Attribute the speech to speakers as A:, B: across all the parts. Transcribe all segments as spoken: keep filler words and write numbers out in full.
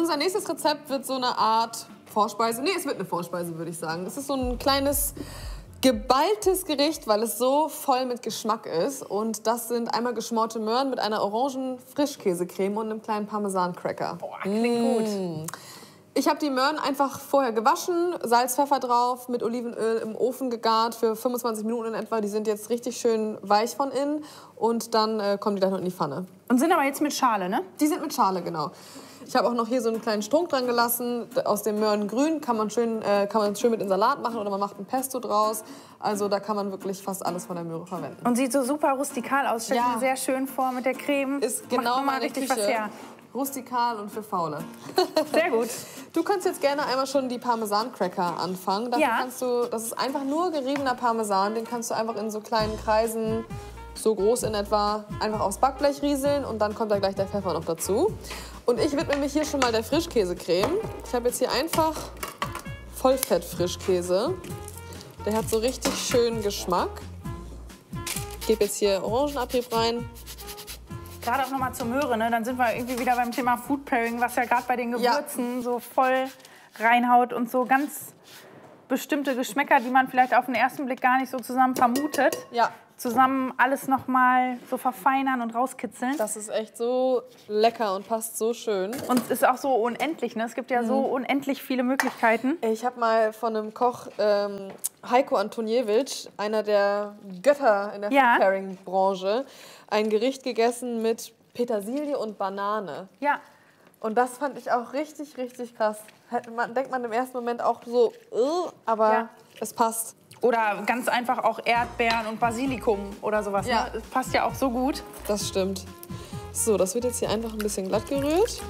A: unser nächstes Rezept wird so eine Art Vorspeise. Nee, es wird eine Vorspeise, würde ich sagen. Es ist so ein kleines geballtes Gericht, weil es so voll mit Geschmack ist. Und das sind einmal geschmorte Möhren mit einer orangen Frischkäsecreme und einem kleinen Parmesan-Cracker.
B: Boah, klingt
A: mmh.
B: gut.
A: Ich habe die Möhren einfach vorher gewaschen, Salz, Pfeffer drauf, mit Olivenöl im Ofen gegart für fünfundzwanzig Minuten in etwa. Die sind jetzt richtig schön weich von innen und dann äh, kommen die dann noch in die Pfanne.
B: Und sind aber jetzt mit Schale, ne?
A: Die sind mit Schale, genau. Ich habe auch noch hier so einen kleinen Strunk dran gelassen. Aus dem Möhrengrün kann man schön, äh, kann man schön mit in Salat machen oder man macht ein Pesto draus. Also da kann man wirklich fast alles von der Möhre verwenden.
B: Und sieht so super rustikal aus. Stellt
A: Ja.
B: mir sehr schön vor mit der Creme.
A: Ist genau
B: Macht mal
A: meine
B: richtig
A: Küche.
B: was her.
A: Rustikal und für Faule.
B: Sehr gut.
A: Du kannst jetzt gerne einmal schon die Parmesan-Cracker anfangen. Dafür
B: Ja.
A: kannst du, das ist einfach nur geriebener Parmesan. Den kannst du einfach in so kleinen Kreisen, so groß in etwa, einfach aufs Backblech rieseln. Und dann kommt da gleich der Pfeffer noch dazu. Und ich widme mich hier schon mal der Frischkäsecreme. Ich habe jetzt hier einfach Vollfett-Frischkäse. Der hat so richtig schönen Geschmack. Ich gebe jetzt hier Orangenabrieb rein.
B: Gerade auch noch mal zur Möhre, ne? Dann sind wir irgendwie wieder beim Thema Food Pairing, was ja gerade bei den Gewürzen ja. so voll reinhaut und so ganz bestimmte Geschmäcker, die man vielleicht auf den ersten Blick gar nicht so zusammen vermutet.
A: Ja.
B: Zusammen alles noch mal so verfeinern und rauskitzeln.
A: Das ist echt so lecker und passt so schön.
B: Und ist auch so unendlich, ne? Es gibt ja mhm. so unendlich viele Möglichkeiten.
A: Ich habe mal von einem Koch, ähm, Heiko Antoniewicz, einer der Götter in der
B: ja.
A: Food-Pairing-Branche, ein Gericht gegessen mit Petersilie und Banane.
B: Ja.
A: Und das fand ich auch richtig, richtig krass. Man, denkt man im ersten Moment auch so, uh, aber
B: ja.
A: es passt.
B: Oder ganz einfach auch Erdbeeren und Basilikum oder sowas.
A: Ja.
B: Ne? Das passt ja auch so gut.
A: Das stimmt. So, das wird jetzt hier einfach ein bisschen glatt gerührt.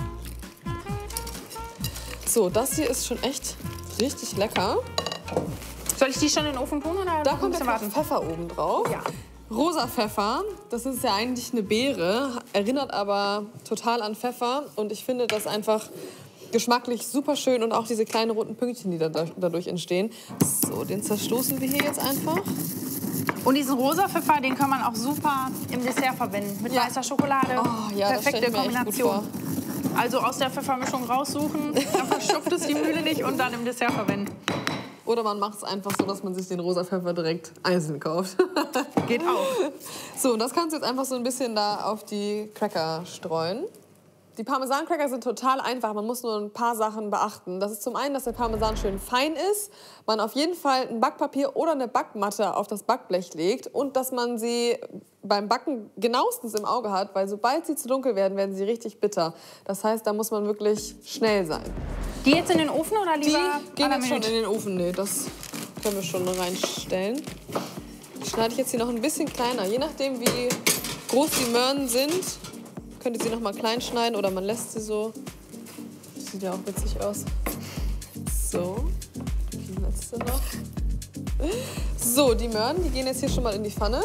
A: So, das hier ist schon echt richtig lecker.
B: Soll ich die schon in den Ofen tun oder
A: da
B: noch
A: kommt
B: ein bisschen
A: der
B: warten?
A: Pfeffer oben drauf.
B: Ja.
A: Rosa Pfeffer, das ist ja eigentlich eine Beere, erinnert aber total an Pfeffer. Und ich finde das einfach geschmacklich super schön und auch diese kleinen roten Pünktchen, die dadurch entstehen. So, den zerstoßen wir hier jetzt einfach.
B: Und diesen rosa Pfeffer, den kann man auch super im Dessert verwenden. Mit
A: ja.
B: weißer Schokolade.
A: Oh, ja,
B: perfekte
A: das stell ich mir echt gut
B: Kombination.
A: vor.
B: Also aus der Pfeffermischung raussuchen, dann verschupft es die Mühle nicht und dann im Dessert verwenden.
A: Oder man macht es einfach so, dass man sich den rosa Pfeffer direkt einzeln kauft.
B: Geht auch.
A: So, und das kannst du jetzt einfach so ein bisschen da auf die Cracker streuen. Die Parmesan-Cracker sind total einfach, man muss nur ein paar Sachen beachten. Das ist zum einen, dass der Parmesan schön fein ist, man auf jeden Fall ein Backpapier oder eine Backmatte auf das Backblech legt und dass man sie beim Backen genauestens im Auge hat, weil sobald sie zu dunkel werden, werden sie richtig bitter. Das heißt, da muss man wirklich schnell sein.
B: Die jetzt in den Ofen oder lieber
A: Die gehen jetzt schon in den Ofen, nee, das können wir schon reinstellen. Die schneide ich jetzt hier noch ein bisschen kleiner, je nachdem wie groß die Möhren sind. Könnt ihr sie noch mal klein schneiden oder man lässt sie so. Sieht ja auch witzig aus. So, die letzte noch. So, die Möhren, die gehen jetzt hier schon mal in die Pfanne.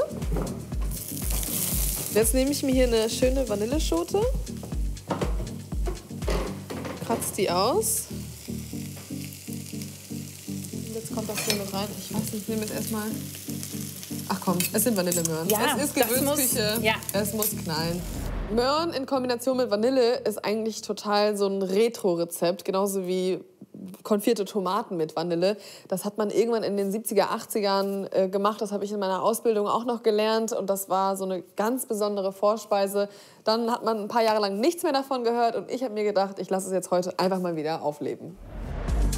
A: Jetzt nehme ich mir hier eine schöne Vanilleschote. Kratze die aus. Und jetzt kommt das hier mit rein. Ich weiß nicht, ich nehme jetzt erstmal. Ach komm, es sind Vanillemöhren.
B: Ja,
A: es ist
B: das
A: Gewürzküche.
B: muss, ja.
A: Es muss knallen. Möhren in Kombination mit Vanille ist eigentlich total so ein Retro-Rezept, genauso wie konfierte Tomaten mit Vanille. Das hat man irgendwann in den siebziger, achtzigern äh, gemacht. Das habe ich in meiner Ausbildung auch noch gelernt und das war so eine ganz besondere Vorspeise. Dann hat man ein paar Jahre lang nichts mehr davon gehört und ich habe mir gedacht, ich lasse es jetzt heute einfach mal wieder aufleben.